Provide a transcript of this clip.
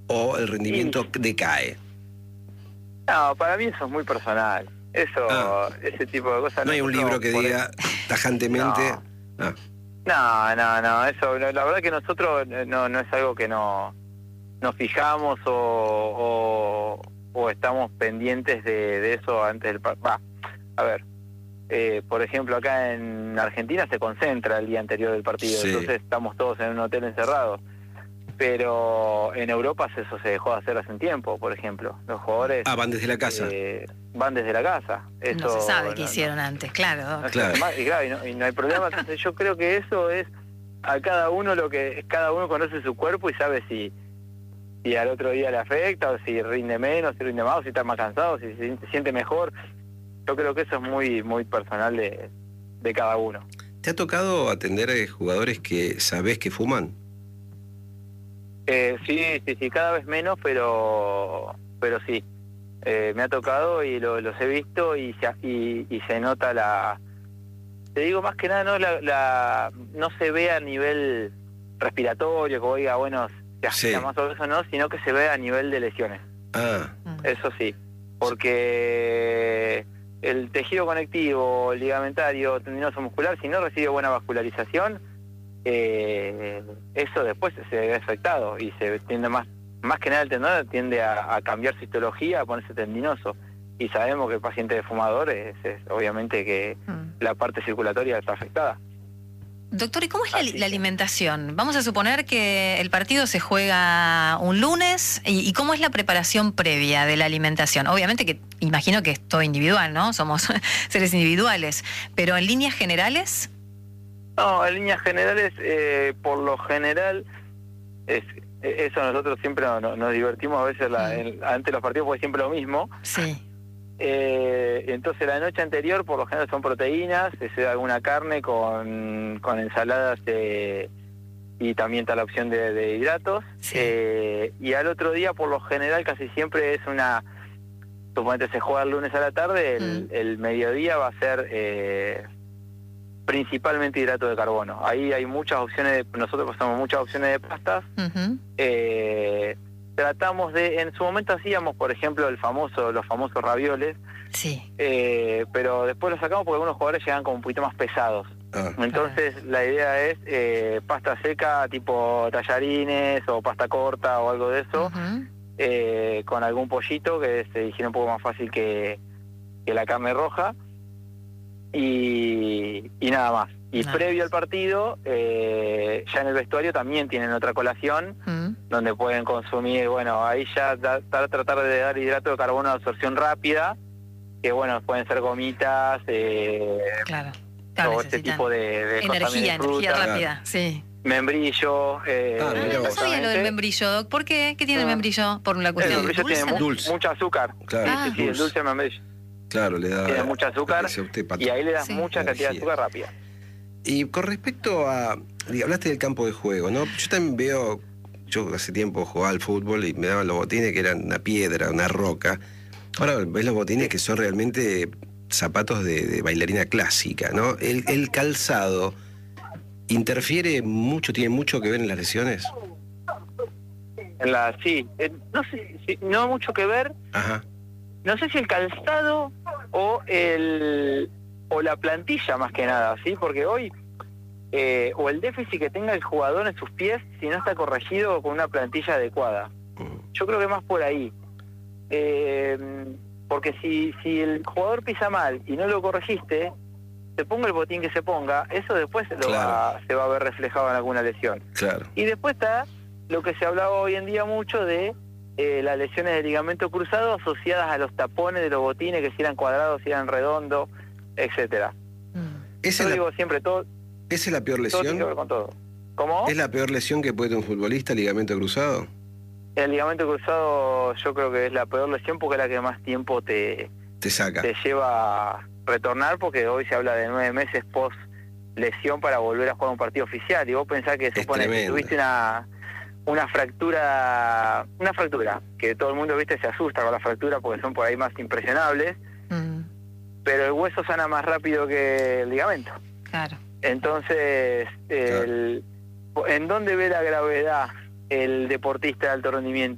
o el rendimiento decae? No, para mí eso es muy personal. Ese tipo de cosas. No hay un libro que diga tajantemente. No, eso, la verdad que nosotros no es algo que nos fijamos o estamos pendientes de eso antes del partido. A ver, por ejemplo, acá en Argentina se concentra el día anterior del partido, sí. Entonces estamos todos en un hotel encerrados. Pero en Europa eso se dejó de hacer hace un tiempo, por ejemplo. Los jugadores... van desde la casa. Van desde la casa. Eso, no se sabe qué hicieron antes, claro. Y no hay problema. Entonces yo creo que eso es a cada uno cada uno conoce su cuerpo y sabe si al otro día le afecta, o si rinde menos, si rinde más, o si está más cansado, si se siente mejor. Yo creo que eso es muy, muy personal de cada uno. ¿Te ha tocado atender a jugadores que sabés que fuman? Sí, cada vez menos, pero sí. Me ha tocado y los he visto y se nota te digo más que nada, no se ve a nivel respiratorio, que oiga, bueno, se agita más o eso no, sino que se ve a nivel de lesiones. Eso sí, porque el tejido conectivo, ligamentario, tendinoso muscular, si no recibe buena vascularización, eso después se ve afectado y se tiende más que nada el tendón tiende a cambiar su histología, a ponerse tendinoso, y sabemos que el paciente de fumador es obviamente que la parte circulatoria está afectada. Doctor, ¿y cómo es la alimentación? Vamos a suponer que el partido se juega un lunes, ¿y cómo es la preparación previa de la alimentación? Obviamente que imagino que es todo individual, ¿no? Somos seres individuales, pero en líneas generales... No, en líneas generales, por lo general, eso nosotros siempre nos divertimos a veces antes de los partidos, porque es siempre lo mismo. Sí. Entonces la noche anterior, por lo general, son proteínas, se da alguna carne con ensaladas y también está la opción de hidratos. Sí. Y al otro día, por lo general, casi siempre es suponete se juega el lunes a la tarde, el mediodía va a ser... principalmente hidrato de carbono. Ahí hay muchas opciones, nosotros pasamos muchas opciones de pastas. Tratamos en su momento hacíamos, por ejemplo, los famosos ravioles. Sí. Pero después los sacamos porque algunos jugadores llegan como un poquito más pesados. Entonces la idea es pasta seca, tipo tallarines o pasta corta o algo de eso, con algún pollito que se digiere un poco más fácil que la carne roja. Y nada más. Y previo al partido, ya en el vestuario también tienen otra colación, donde pueden consumir, bueno, ahí ya tratar de dar hidrato de carbono de absorción rápida, que bueno, pueden ser gomitas, o este tipo de energía rápida, sí. Membrillo. No sabía lo del membrillo, Doc. ¿Por qué? ¿Qué tiene el membrillo? Por la cuestión el membrillo tiene mucho azúcar. Claro. Sí, el dulce membrillo. Claro, le da... Tiene mucho azúcar y ahí le das mucha cantidad de azúcar rápida. Y con respecto a... Hablaste del campo de juego, ¿no? Yo también veo... Yo hace tiempo jugaba al fútbol y me daban los botines que eran una piedra, una roca. Ahora ves los botines que son realmente zapatos de bailarina clásica, ¿no? El calzado interfiere mucho, tiene mucho que ver en las lesiones. Sí, no sé, no mucho que ver. Ajá. No sé si el calzado o la plantilla más que nada, ¿sí? Porque hoy, o el déficit que tenga el jugador en sus pies si no está corregido con una plantilla adecuada. Yo creo que más por ahí. Porque si el jugador pisa mal y no lo corregiste, se ponga el botín que se ponga, eso después se va a ver reflejado en alguna lesión. Claro. Y después está lo que se hablaba hoy en día mucho de las lesiones de ligamento cruzado asociadas a los tapones de los botines, que si eran cuadrados, si eran redondos, etcétera. Yo digo siempre todo. ¿Esa es la peor lesión? Todo tiene que ver con todo. ¿Cómo? ¿Es la peor lesión que puede tener un futbolista, el ligamento cruzado? El ligamento cruzado yo creo que es la peor lesión porque es la que más tiempo te saca. Te lleva a retornar, porque hoy se habla de 9 meses post lesión para volver a jugar un partido oficial. Y vos pensás que supone que tuviste una fractura, que todo el mundo, viste, se asusta con la fractura porque son por ahí más impresionables, pero el hueso sana más rápido que el ligamento. Claro. Entonces, ¿en dónde ve la gravedad el deportista de alto rendimiento?